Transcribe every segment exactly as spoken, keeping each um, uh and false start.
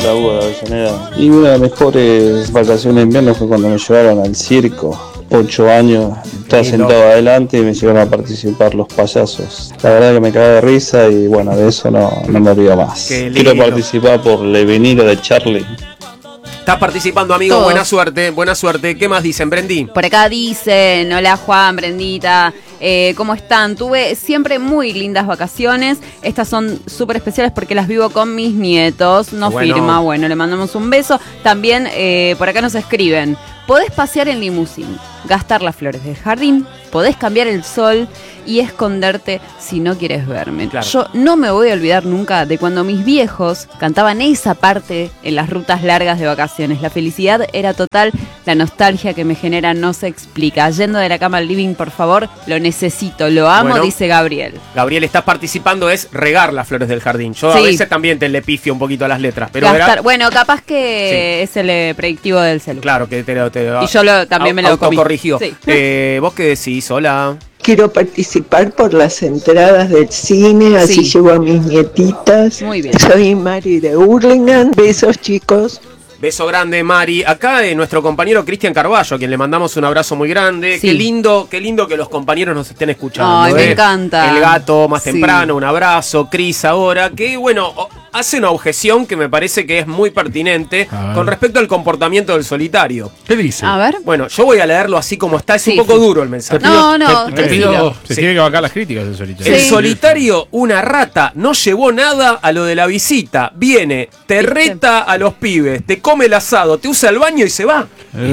Hola, Hugo de Avellaneda. Y una de las mejores vacaciones de invierno fue cuando me llevaron al circo. Ocho años, estaba sentado adelante y me llegaron a participar los payasos. La verdad que me cagué de risa y bueno, de eso no, no me olvido más. Quiero participar por Le Vinilo de Charlie. Estás participando, amigo. Todos. Buena suerte, buena suerte. ¿Qué más dicen, Brendi? Por acá dicen, hola Juan, Brendita, eh, ¿cómo están? Tuve siempre muy lindas vacaciones. Estas son súper especiales porque las vivo con mis nietos. No Bueno. firma, bueno, le mandamos un beso. También eh, por acá nos escriben, podés pasear en limusín, gastar las flores del jardín, podés cambiar el sol y esconderte si no quieres verme. Claro. Yo no me voy a olvidar nunca de cuando mis viejos cantaban esa parte en las rutas largas de vacaciones. La felicidad era total, la nostalgia que me genera no se explica. Yendo de la cama al living, por favor, lo necesito, lo amo, Bueno. dice Gabriel. Gabriel, estás participando, es regar las flores del jardín. Yo a Sí. veces también te le pifio un poquito a las letras. Pero Gastar- verá- bueno, capaz que es el eh, predictivo del celular. Claro que te, lo- te Y yo lo- también me lo comí. autocorrigió. Sí. Eh, ¿Vos qué decís? Hola. Quiero participar por las entradas del cine, así Sí. llevo a mis nietitas. Muy bien. Soy Mari de Hurlingham. Besos, chicos. Beso grande, Mari. Acá eh, nuestro compañero Cristian Carballo, a quien le mandamos un abrazo muy grande. Sí. Qué lindo, qué lindo que los compañeros nos estén escuchando. Ay, me eh. encanta. El gato más Sí. temprano, un abrazo. Cris ahora, que bueno, o- hace una objeción que me parece que es muy pertinente A ver. con respecto al comportamiento del solitario. ¿Qué dice? A ver. Bueno, yo voy a leerlo así como está, es Sí, un poco sí. duro el mensaje. No, no, Te, te decilo. pido, se Sí. tiene que bancar las críticas del solitario. El Sí. solitario, una rata, no llevó nada a lo de la visita. Viene, te ¿Viste? reta a los pibes, te come el asado, te usa el baño y se va.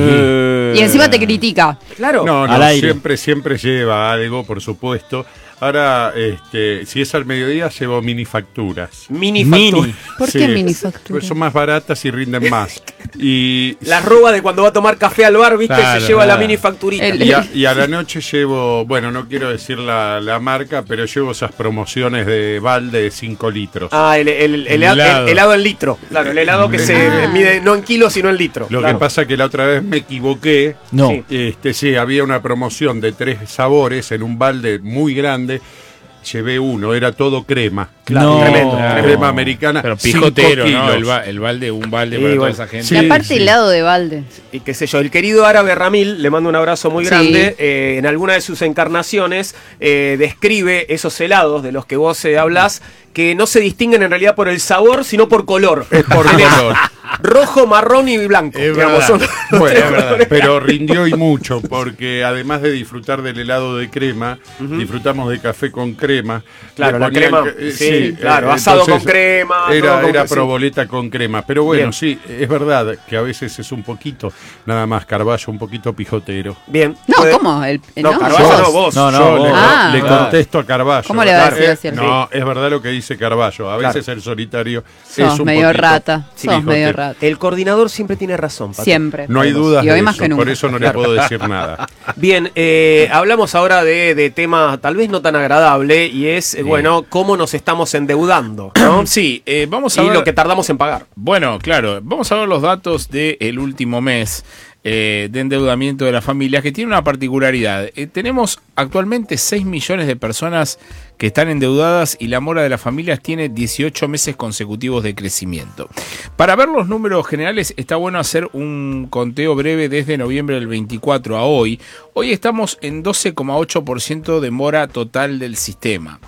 Eh, Y encima te critica. Claro. No, no, Al aire. siempre, siempre lleva algo, por supuesto. Ahora, este, si es al mediodía, llevo mini facturas. Mini Mini. factura. ¿Por Sí, qué mini factura? Pues son más baratas y rinden más. Y, La roba de cuando va a tomar café al bar, ¿viste? Claro, se lleva la claro. mini facturita. El- y, a, y a la noche llevo, bueno, no quiero decir la, la marca, pero llevo esas promociones de balde de cinco litros. Ah, el, el- el- El helado, helado. el helado en litro. Claro, el helado que se Ah. mide no en kilos, sino en litro. Lo Claro. que pasa que la otra vez me equivoqué. No. Sí. Este, sí, había una promoción de tres sabores en un balde muy grande. Llevé uno, era todo crema. No. Tremendo, tremendo. Crema americana. Pero cinco pijotero, ¿no? kilos. El, ba- el balde, un balde Sí, para bueno. toda esa gente. Sí, y aparte sí. helado de balde. Y qué sé yo, el querido árabe Ramil, le mando un abrazo muy Sí. grande, eh, en alguna de sus encarnaciones eh, describe esos helados de los que vos eh, hablas, que no se distinguen en realidad por el sabor, sino por color. Es por Tenés color. rojo, marrón y blanco. Es digamos, verdad. son los Bueno, tres colores. pero rindió y mucho, porque además de disfrutar del helado de crema, disfrutamos de café con crema. Claro, Le la ponían crema, que- eh, sí, claro, asado con crema, todo Era, con- era sí. proboleta con crema. Pero bueno, Bien. sí, es verdad que a veces es un poquito, nada más, Carballo, un poquito pijotero. Bien. No, puede- ¿cómo? El, No, no, Carballo vos. no, vos. No, no, Yo vos. le, Ah. le Claro. contesto a Carballo. ¿Cómo le va a Claro, decir eh, así al No, es verdad lo que dice Carballo. A veces el solitario Sos es un medio poquito rata. Sos pijotero. medio rata. El coordinador siempre tiene razón, Pato. Siempre. No hay dudas Y hoy de más eso, que nunca. por eso no le puedo decir nada. Bien, eh, hablamos ahora de, de tema tal vez no tan agradable y es, eh, bueno, cómo nos estamos endeudando, ¿no? Sí, eh, vamos a Y ver. lo que tardamos en pagar. Bueno, claro, vamos a ver los datos del último mes eh, de endeudamiento de las familias, que tiene una particularidad. Eh, tenemos actualmente seis millones de personas que están endeudadas y la mora de las familias tiene dieciocho meses consecutivos de crecimiento. Para ver los números generales está bueno hacer un conteo breve desde noviembre del veinticuatro a hoy. Hoy estamos en doce coma ocho por ciento de mora total del sistema.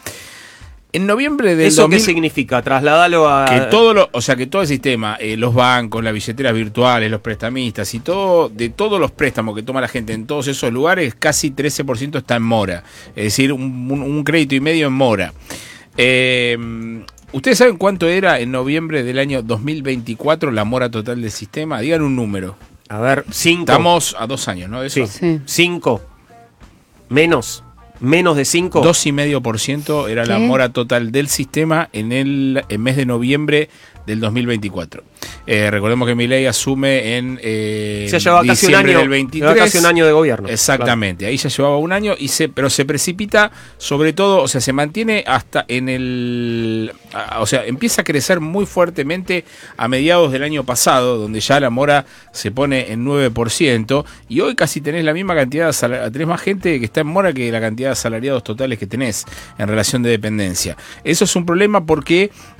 En noviembre del ¿Eso dos mil... qué significa? Trasladalo a... Que todo lo, o sea, que todo el sistema, eh, los bancos, las billeteras virtuales, los prestamistas y todo, de todos los préstamos que toma la gente en todos esos lugares, casi trece por ciento está en mora. Es decir, un, un- un crédito y medio en mora. Eh, ¿Ustedes saben cuánto era en noviembre del año dos mil veinticuatro la mora total del sistema? Digan un número. A ver, cinco. Estamos a dos años, ¿no? De eso. Sí. Sí. Cinco. Menos. Menos de cinco. Dos y medio por ciento era la ¿Qué? mora total del sistema en el, el mes de noviembre del dos mil veinticuatro. Eh, recordemos que Milei asume en eh, Se llevaba casi un diciembre año. del veintitrés. llevaba casi un año de gobierno. Exactamente, ahí ya llevaba un año, y se, pero se precipita sobre todo, o sea, se mantiene hasta en el... a- o sea, empieza a crecer muy fuertemente a mediados del año pasado, donde ya la mora se pone en nueve por ciento, y hoy casi tenés la misma cantidad de asalariados, tenés más gente que está en mora que la cantidad de asalariados totales que tenés en relación de dependencia. Eso es un problema porque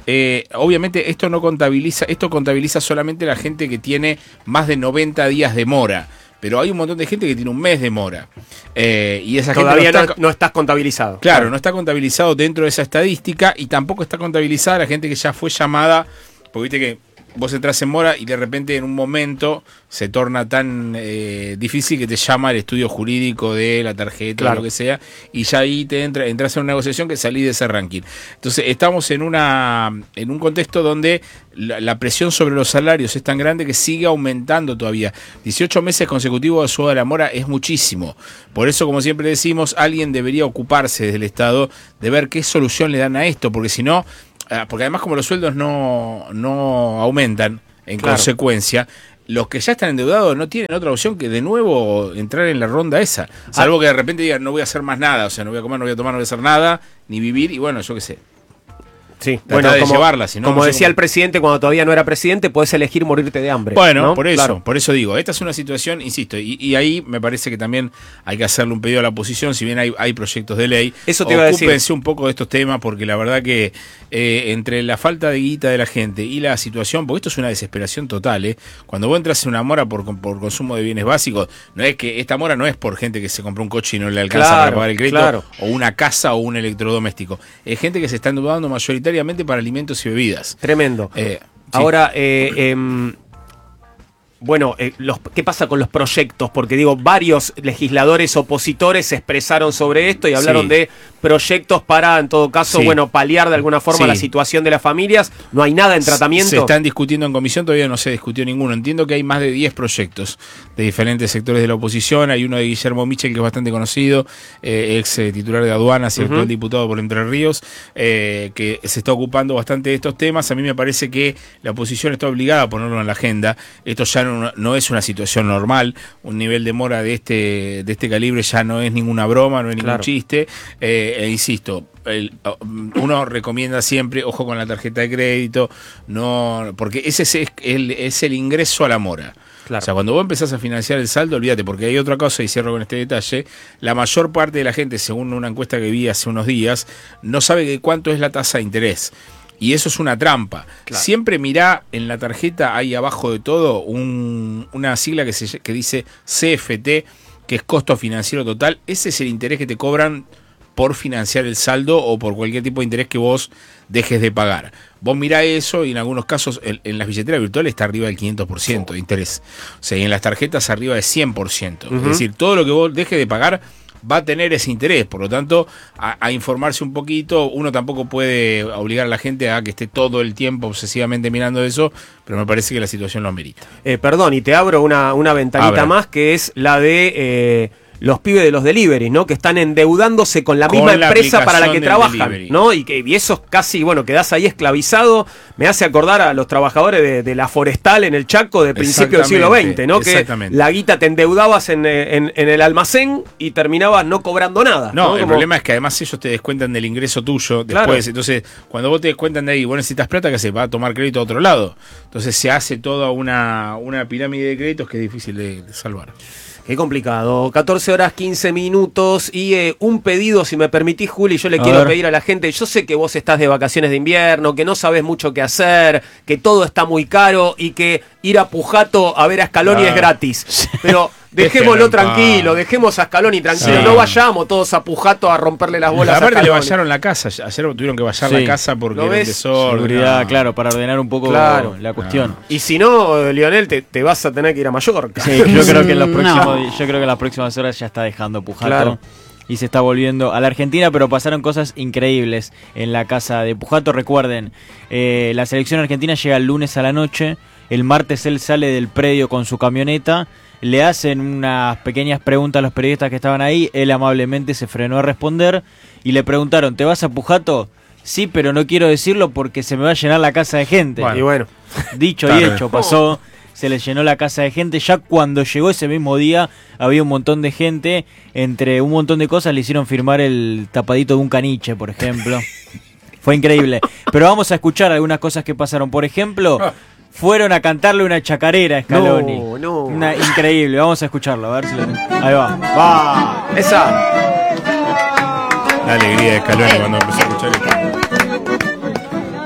Eh, obviamente esto no contabiliza, esto contabiliza solamente la gente que tiene más de noventa días de mora. Pero hay un montón de gente que tiene un mes de mora. Eh, y esa Todavía gente no, no, está, no estás contabilizado. Claro, claro, no está contabilizado dentro de esa estadística y tampoco está contabilizada la gente que ya fue llamada, porque viste que vos entras en mora y de repente en un momento se torna tan eh, difícil que te llama el estudio jurídico de la tarjeta, claro, o lo que sea, y ya ahí te entra, entras en una negociación que salís de ese ranking. Entonces estamos en una en un contexto donde la, la presión sobre los salarios es tan grande que sigue aumentando todavía. dieciocho meses consecutivos de suba de la mora es muchísimo. Por eso, como siempre decimos, alguien debería ocuparse desde el Estado de ver qué solución le dan a esto, porque si no, porque además como los sueldos no, no aumentan en claro. consecuencia, los que ya están endeudados no tienen otra opción que de nuevo entrar en la ronda esa. Salvo ah. que de repente digan, no voy a hacer más nada, o sea, no voy a comer, no voy a tomar, no voy a hacer nada, ni vivir, y bueno, yo qué sé. Sí, bueno, de como, llevarla, si no, como no decía cómo... el presidente cuando todavía no era presidente, puedes elegir morirte de hambre. Bueno, ¿no? por eso, claro. por eso digo, esta es una situación, insisto, y, y ahí me parece que también hay que hacerle un pedido a la oposición, si bien hay, hay proyectos de ley, eso te iba a decir. Ocúpense un poco de estos temas, porque la verdad que eh, entre la falta de guita de la gente y la situación, porque esto es una desesperación total, ¿eh? Cuando vos entras en una mora por, por consumo de bienes básicos, no es que esta mora no es por gente que se compró un coche y no le alcanza claro, para pagar el crédito, claro. o una casa o un electrodoméstico, es gente que se está endeudando mayoritariamente para alimentos y bebidas. Tremendo. Eh, sí. Ahora, eh, eh, bueno, eh, los, ¿qué pasa con los proyectos? Porque digo, varios legisladores opositores se expresaron sobre esto y hablaron sí. de proyectos para, en todo caso, sí. bueno, paliar de alguna forma sí. la situación de las familias. No hay nada en tratamiento. Se están discutiendo en comisión, todavía no se discutió ninguno. Entiendo que hay más de diez proyectos de diferentes sectores de la oposición. Hay uno de Guillermo Michel, que es bastante conocido, eh, ex eh, titular de aduanas y uh-huh. actual diputado por Entre Ríos, eh, que se está ocupando bastante de estos temas. A mí me parece que la oposición está obligada a ponerlo en la agenda. Esto ya no No, no es una situación normal, un nivel de mora de este de este calibre ya no es ninguna broma, no es ningún claro. chiste, eh, e insisto, el, uno recomienda siempre, ojo con la tarjeta de crédito, no porque ese es el, es el ingreso a la mora. Claro. O sea, cuando vos empezás a financiar el saldo, olvídate, porque hay otra cosa, y cierro con este detalle, la mayor parte de la gente, según una encuesta que vi hace unos días, no sabe que cuánto es la tasa de interés. Y eso es una trampa. Claro. Siempre mirá en la tarjeta, ahí abajo de todo, un, una sigla que, se, que dice C F T, que es costo financiero total. Ese es el interés que te cobran por financiar el saldo o por cualquier tipo de interés que vos dejes de pagar. Vos mirá eso y en algunos casos en, en las billeteras virtuales está arriba del quinientos por ciento de interés. O sea, y en las tarjetas arriba del cien por ciento. Uh-huh. Es decir, todo lo que vos dejes de pagar va a tener ese interés, por lo tanto, a, a informarse un poquito. Uno tampoco puede obligar a la gente a que esté todo el tiempo obsesivamente mirando eso, pero me parece que la situación lo amerita. Eh, perdón, y te abro una, una ventanita Abra. más, que es la de eh, los pibes de los deliveries, ¿no? Que están endeudándose con la con misma la empresa para la que trabajan, delivery. ¿no? Y que y eso casi, bueno, quedás ahí esclavizado. Me hace acordar a los trabajadores de, de la forestal en el Chaco de principio del siglo veinte, ¿no? Que la guita te endeudabas en, en, en el almacén y terminabas no cobrando nada. No, ¿no? el Como... problema es que además ellos te descuentan del ingreso tuyo después. Claro. Entonces, cuando vos te descuentan de ahí, vos necesitas plata, que se va a tomar crédito a otro lado. Entonces se hace toda una, una pirámide de créditos que es difícil de, de salvar. Qué complicado. catorce horas quince minutos y eh, un pedido, si me permitís, Juli, yo le a quiero ver. pedir a la gente. Yo sé que vos estás de vacaciones de invierno, que no sabés mucho qué hacer, que todo está muy caro y que ir a Pujato a ver a Scaloni ah. es gratis. Pero dejémoslo tranquilo, dejemos a Scaloni tranquilo. Sí. No vayamos todos a Pujato a romperle las bolas. Aparte a le vallaron la casa. Ayer tuvieron que vallar sí. la casa porque era un desorden. Seguridad, no. claro, para ordenar un poco claro. la cuestión. No. Y si no, Lionel, te, te vas a tener que ir a Mallorca. Sí, yo creo que en los próximos, no. yo creo que en las próximas horas ya está dejando Pujato. Claro. Y se está volviendo a la Argentina, pero pasaron cosas increíbles en la casa de Pujato. Recuerden, eh, la selección argentina llega el lunes a la noche. El martes él sale del predio con su camioneta. Le hacen unas pequeñas preguntas a los periodistas que estaban ahí. Él amablemente se frenó a responder. Y le preguntaron, ¿te vas a Pujato? Sí, pero no quiero decirlo porque se me va a llenar la casa de gente. Bueno, y bueno. Dicho y hecho, pasó. Se le llenó la casa de gente. Ya cuando llegó ese mismo día había un montón de gente. Entre un montón de cosas le hicieron firmar el tapadito de un caniche, por ejemplo. Fue increíble. Pero vamos a escuchar algunas cosas que pasaron. Por ejemplo, fueron a cantarle una chacarera a Scaloni. No, no. Una, increíble. Vamos a escucharlo. A ver si lo... Ahí va. Va. Esa. La alegría de Scaloni cuando empezó a escuchar esto.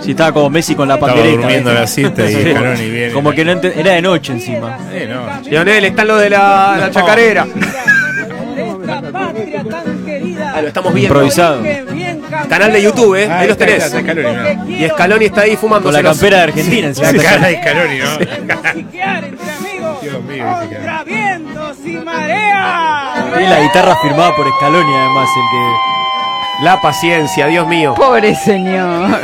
Sí, estaba como Messi con la Estaba pandereta. durmiendo la siesta y Sí. Scaloni viene. Como que no ente- era de noche encima. Eh, no. Lionel, están los de la, la chacarera. Ah, lo estamos viendo. Improvisado. Canal de YouTube, ¿eh? Ah, Ahí los está, tenés. está, está Scaloni, mirá. Y Scaloni está ahí fumando. Con la campera de Argentina encima. La cara de Scaloni, ¿no? Dios mío, contra vientos y marea. Y la guitarra firmada por Scaloni, además, el que La paciencia, Dios mío. Pobre señor.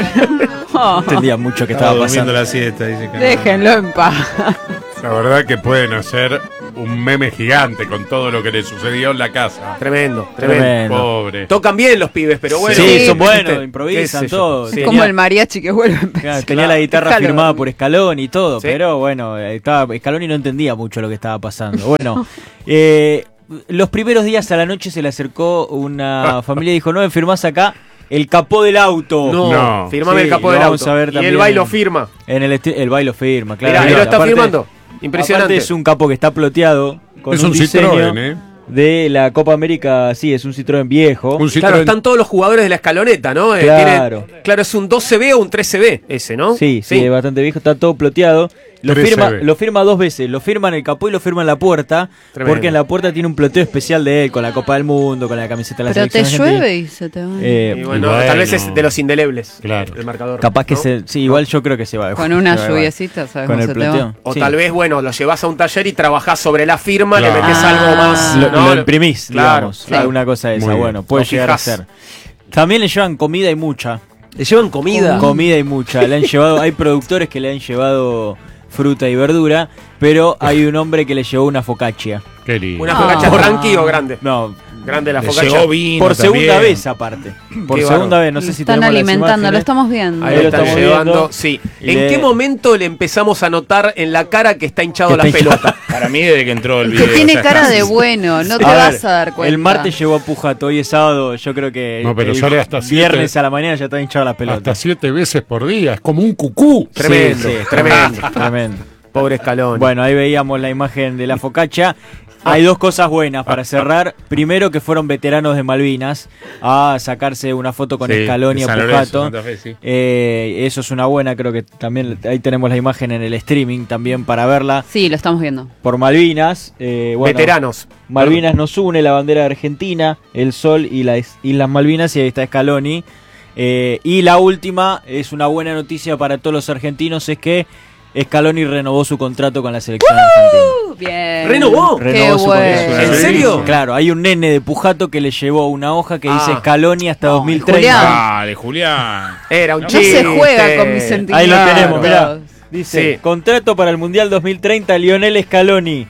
no entendía mucho que Estaba estaba durmiendo pasando. la siesta, dice Scaloni. Déjenlo en paz. La verdad que pueden hacer un meme gigante con todo lo que le sucedió en la casa. Tremendo, tremendo. Tremendo. Pobre. Tocan bien los pibes, pero bueno. Sí, Sí, son buenos, ¿viste? improvisan Qué sé yo. todo. Sí. Tenía- Como el mariachi que vuelve a empezar. Claro, tenía la guitarra Déjalo. firmada por Scaloni y todo, Sí. pero bueno, estaba, Scaloni no entendía mucho lo que estaba pasando. Bueno, eh, los primeros días a la noche se le acercó una familia y dijo, no me firmás acá el capó del auto. No, No. firmame Sí, el capó lo del vamos auto. a ver Y también el bailo en- firma. En el, esti- el bailo firma, claro. Mirá, ahí lo está Aparte- firmando. Impresionante. Aparte es un capo que está ploteado con Es un, un diseño Citroën, ¿eh? de la Copa América, sí, es un Citroën viejo. Un Claro, Citroën- están todos los jugadores de la escaloneta, ¿no? Eh, Claro. tiene- claro, es un doce B o un trece B ese, ¿no? Sí, sí, es bastante viejo, está todo ploteado. Lo trece firma, B. lo firma dos veces, lo firma en el capó y lo firma en la puerta, Tremendo. porque en la puerta tiene un ploteo especial de él, con la Copa del Mundo, con la camiseta de la Pero te selección argentina. llueve y se te va. Eh, Y bueno, Y bueno. tal vez es de los indelebles. Claro. El marcador. capaz que ¿no? se... Sí, igual yo creo que se va. Con una se va, lluviecita, ¿sabes Con cómo el se te va? ploteo. O Sí. tal vez, bueno, lo llevas a un taller y trabajás sobre la firma, Claro. le metes Ah. algo más. Lo, ¿no? lo imprimís, Claro, digamos, claro. alguna cosa de esa. Muy bien. Bueno, puede Lo llegar fijás. a ser. También le llevan comida y mucha. ¿Le llevan comida? Comida y mucha. Le han llevado, hay productores que le han llevado fruta y verdura, pero hay un hombre que le llevó una focaccia. Qué lindo. ¿Una Ah. focaccia tranqui o grande? No, Grande la Le focaccia. llegó vino por segunda también. vez aparte. Por Qué segunda bárbaro. vez, no sé Lo si están tenemos las alimentando, lo imágenes. estamos viendo. Ahí Ahí lo lo están estamos llevando. viendo. Sí. Y ¿En le- qué momento le empezamos a notar en la cara que está hinchado Que la está hinchado. pelota? Para mí, desde que entró el Que video. tiene ya cara está. de bueno, no te A vas ver, a dar cuenta. El martes llegó a Pujato, hoy es sábado, yo creo que No, pero el sale hasta siete. viernes a la mañana ya está hinchado la pelota. Hasta siete veces por día. Es como un cucú. Tremendo, Sí, sí, tremendo. tremendo. Pobre Scaloni. Bueno, ahí veíamos la imagen de la focaccia. Hay dos cosas buenas para cerrar. Primero, que fueron veteranos de Malvinas a sacarse una foto con Sí, Scaloni de a San Lorenzo, Pujato. Santa Fe, sí. Eh, eso es una buena, creo que también ahí tenemos la imagen en el streaming también para verla. Sí, lo estamos viendo. Por Malvinas. eh, bueno, Veteranos. Malvinas nos une, la bandera de Argentina, el sol y las Islas Malvinas, y ahí está Scaloni. Eh, y la última, es una buena noticia para todos los argentinos, es que Scaloni renovó su contrato con la selección argentina. Uh, bien. ¿Renovó? Qué Renovó su bueno. contrato. ¿En serio? Claro, hay un nene de Pujato que le llevó una hoja que dice Ah. Scaloni hasta No, dos mil treinta. Julián. Dale, Julián. Era un No chiste. se juega con mis sentimientos. Ahí lo tenemos, mirá. Dice, Sí. contrato para el Mundial dos mil treinta, Lionel Scaloni.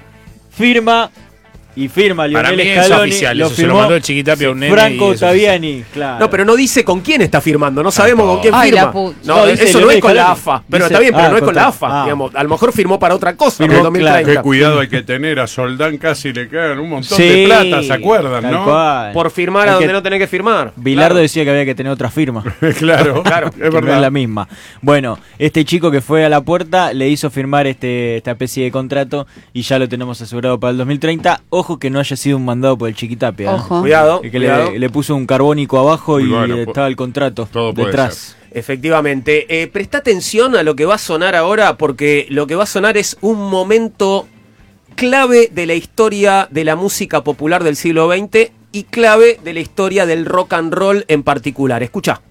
Firma y firma Lionel Para mí es Scaloni. oficial, lo eso se lo firmó mandó el Chiquitapia a un nene y Franco es Ottaviani, claro. No, pero no dice con quién está firmando, no sabemos con quién Ay, firma. la pu- No, No, dice eso no Lionel es con la Scaloni. AFA. Pero Dice- está bien, pero ah, no es con la contra- AFA. ah. Digamos, a lo mejor firmó para otra cosa Firmó, en el dos mil treinta. Qué cuidado hay que tener. A Soldán casi le quedan un montón Sí, de plata, ¿se acuerdan, tal no? cual. Por firmar a Es donde que no tenés que firmar. Bilardo Claro. decía que había que tener otra firma. claro, Claro, es que no verdad. es la misma. Bueno, este chico que fue a la puerta le hizo firmar este, esta especie de contrato y ya lo tenemos asegurado para el dos mil treinta. Ojo que no haya sido un mandado por el Chiquitapia. ¿eh? Ojo. Cuidado, Que cuidado. le, le puso un carbónico abajo y Muy bueno, estaba el contrato todo puede detrás. Efectivamente. Eh, presta atención a lo que va a sonar ahora, porque lo que va a sonar es un momento clave de la historia de la música popular del siglo veinte y clave de la historia del rock and roll en particular. Escucha.